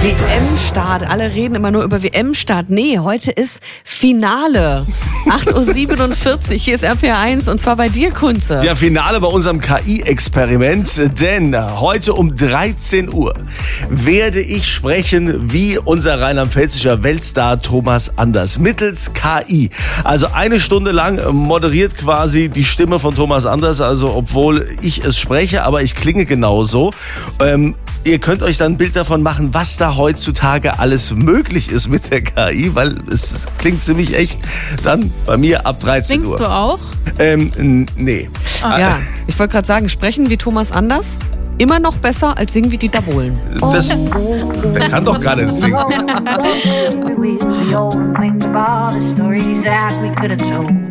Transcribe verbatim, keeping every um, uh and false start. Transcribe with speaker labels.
Speaker 1: W M-Start. Alle reden immer nur über W M-Start. Nee, heute ist Finale. acht Uhr siebenundvierzig. Hier ist R P R eins und zwar bei dir, Kunze.
Speaker 2: Ja, Finale bei unserem K I-Experiment, denn heute um dreizehn Uhr werde ich sprechen wie unser rheinland-pfälzischer Weltstar Thomas Anders mittels K I. Also eine Stunde lang moderiert quasi die Stimme von Thomas Anders, also obwohl ich es spreche, aber ich klinge genauso. Ähm, Ihr könnt euch dann ein Bild davon machen, was da heutzutage alles möglich ist mit der K I, weil es klingt ziemlich echt dann bei mir ab dreizehn Uhr.
Speaker 3: Singst du auch?
Speaker 2: Ähm, n- nee.
Speaker 1: Ah, ja, ich wollte gerade sagen, sprechen wie Thomas Anders, immer noch besser als singen wie Dieter Bohlen.
Speaker 2: Das, der kann doch gar nicht singen.
Speaker 4: We used to be old and think of all the stories that we could have told.